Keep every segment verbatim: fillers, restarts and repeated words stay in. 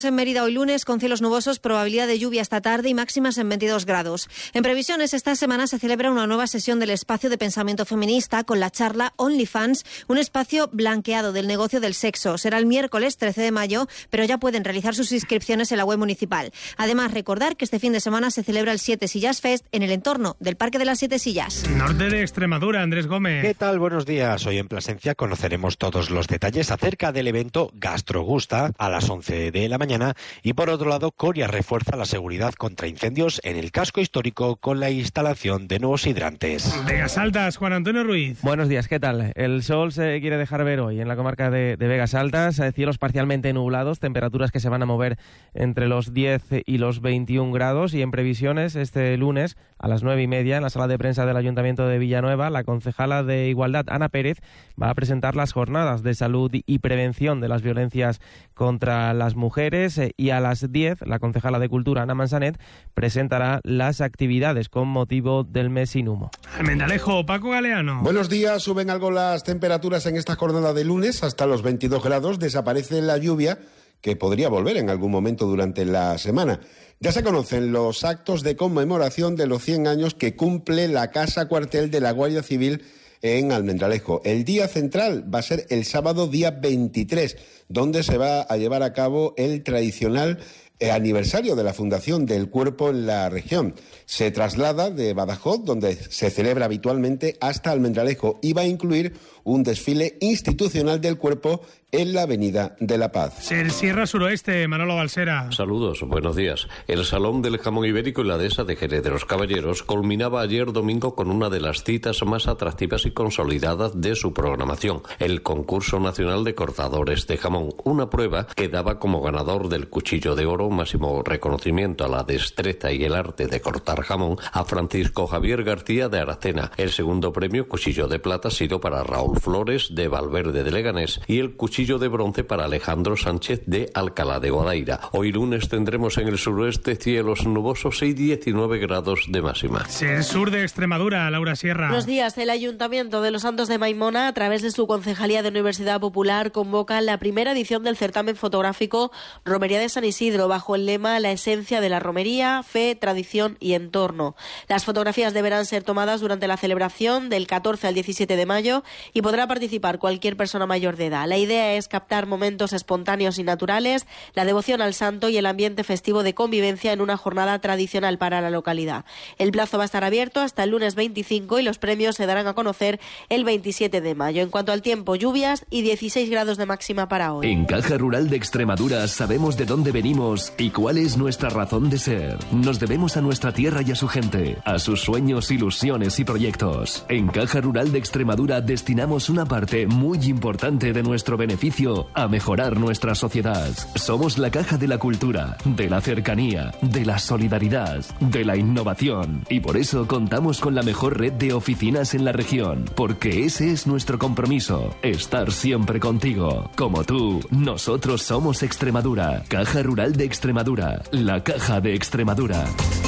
En Mérida hoy lunes, con cielos nubosos, probabilidad de lluvia esta tarde y máximas en veintidós grados. En previsiones, esta semana se celebra una nueva sesión del espacio de pensamiento feminista con la charla OnlyFans, un espacio blanqueado del negocio del sexo. Será el miércoles trece de mayo, pero ya pueden realizar sus inscripciones en la web municipal. Además, recordar que este fin de semana se celebra el Siete Sillas Fest en el entorno del Parque de las Siete Sillas. Norte de Extremadura, Andrés Gómez. ¿Qué tal? Buenos días. Hoy en Plasencia conoceremos todos los detalles acerca del evento Gastrogusta a las once de la mañana. Y por otro lado, Coria refuerza la seguridad contra incendios en el casco histórico con la instalación de nuevos hidrantes. Vegas Altas, Juan Antonio Ruiz. Buenos días, ¿qué tal? El sol se quiere dejar ver hoy en la comarca de, de Vegas Altas, cielos parcialmente nublados, temperaturas que se van a mover entre los diez y los veintiún grados, y en previsiones este lunes a las nueve y media en la sala de prensa del Ayuntamiento de Villanueva, la concejala de Igualdad, Ana Pérez, va a presentar las jornadas de salud y prevención de las violencias contra las mujeres. Y a las diez, la concejala de Cultura, Ana Mansanet, presentará las actividades con motivo del mes sin humo. Almendalejo, Paco Galeano. Buenos días. Suben algo las temperaturas en esta jornada de lunes hasta los veintidós grados. Desaparece la lluvia, que podría volver en algún momento durante la semana. Ya se conocen los actos de conmemoración de los cien años que cumple la Casa Cuartel de la Guardia Civil en Almendralejo. El día central va a ser el sábado día veintitrés, donde se va a llevar a cabo el tradicional eh, aniversario de la fundación del cuerpo en la región. Se traslada de Badajoz, donde se celebra habitualmente, hasta Almendralejo y va a incluir un desfile institucional del cuerpo en la Avenida de la Paz. El Sierra Suroeste, Manolo Balsera. Saludos, buenos días. El Salón del Jamón Ibérico y la Dehesa de Jerez de los Caballeros culminaba ayer domingo con una de las citas más atractivas y consolidadas de su programación, el Concurso Nacional de Cortadores de Jamón, una prueba que daba como ganador del Cuchillo de Oro, máximo reconocimiento a la destreza y el arte de cortar jamón, a Francisco Javier García de Aracena. El segundo premio, Cuchillo de Plata, ha sido para Raúl Flores de Valverde de Leganés y el Cuchillo de Bronce para Alejandro Sánchez de Alcalá de Guadaira. Hoy lunes tendremos en el suroeste cielos nubosos y diecinueve grados de máxima. El sur de Extremadura, Laura Sierra. Buenos días. El Ayuntamiento de Los Santos de Maimona, a través de su Concejalía de Universidad Popular, convoca la primera edición del certamen fotográfico Romería de San Isidro, bajo el lema La esencia de la romería, fe, tradición y entorno. Las fotografías deberán ser tomadas durante la celebración del catorce al diecisiete de mayo y podrá participar cualquier persona mayor de edad. La idea es captar momentos espontáneos y naturales, la devoción al santo y el ambiente festivo de convivencia en una jornada tradicional para la localidad. El plazo va a estar abierto hasta el lunes veinticinco y los premios se darán a conocer el veintisiete de mayo. En cuanto al tiempo, lluvias y dieciséis grados de máxima para hoy. En Caja Rural de Extremadura sabemos de dónde venimos y cuál es nuestra razón de ser. Nos debemos a nuestra tierra y a su gente, a sus sueños, ilusiones y proyectos. En Caja Rural de Extremadura destinamos una parte muy importante de nuestro beneficio a mejorar nuestra sociedad. Somos la caja de la cultura, de la cercanía, de la solidaridad, de la innovación, y por eso contamos con la mejor red de oficinas en la región, porque ese es nuestro compromiso, estar siempre contigo. Como tú, nosotros somos Extremadura. Caja Rural de Extremadura, la caja de Extremadura.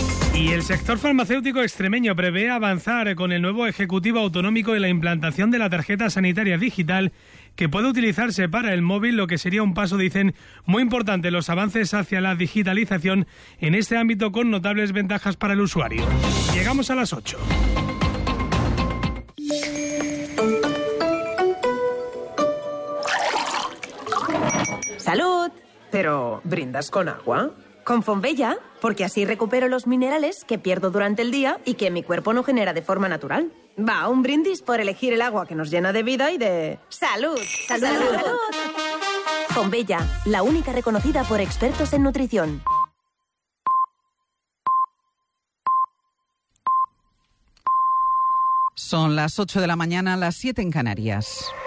Y el sector farmacéutico extremeño prevé avanzar con el nuevo Ejecutivo Autonómico en la implantación de la tarjeta sanitaria digital, que puede utilizarse para el móvil, lo que sería un paso, dicen, muy importante en los avances hacia la digitalización en este ámbito, con notables ventajas para el usuario. Llegamos a las ocho. ¡Salud! Pero, ¿brindas con agua? Con Fonbella, porque así recupero los minerales que pierdo durante el día y que mi cuerpo no genera de forma natural. Va, un brindis por elegir el agua que nos llena de vida y de... ¡Salud! ¡Salud! ¡Salud! ¡Salud! Fonbella, la única reconocida por expertos en nutrición. Son las ocho de la mañana, las siete en Canarias.